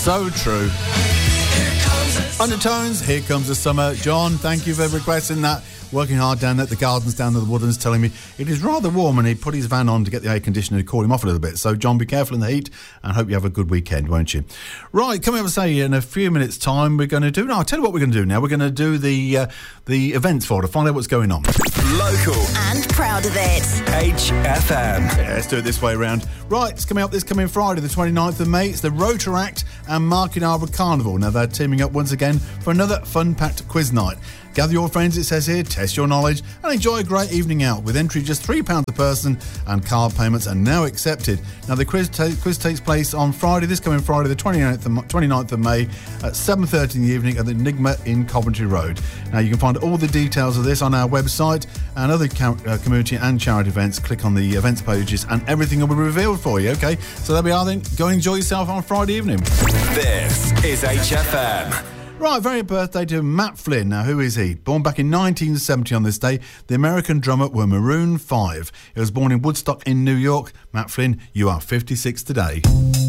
So true. Undertones, Here Comes the Summer. John, thank you for requesting that. Working hard down at the gardens down at the Woodlands, telling me it is rather warm, and he put his van on to get the air conditioner to cool him off a little bit. So, John, be careful in the heat, and hope you have a good weekend, won't you? Right, coming up and say in a few minutes' time, we're going to do... No, I'll tell you what we're going to do now. We're going to do the events folder, find out what's going on. Local. And proud of it. HFM. Yeah, let's do it this way around. Right, it's coming up this coming Friday, the 29th of May. It's the Rotaract and Market Harbour Carnival. Now, they're teaming up once again for another fun-packed quiz night. Gather your friends, it says here, test your knowledge, and enjoy a great evening out with entry just £3 per person, and card payments are now accepted. Now, the quiz takes place on Friday, this coming Friday, the 29th of May at 7:30 in the evening at the Enigma in Coventry Road. Now, you can find all the details of this on our website and other community and charity events. Click on the events pages and everything will be revealed for you, okay? So there we are then. Go and enjoy yourself on Friday evening. This is HFM. Right, very birthday to Matt Flynn. Now, who is he? Born back in 1970 on this day, the American drummer were Maroon 5. He was born in Woodstock in New York. Matt Flynn, you are 56 today.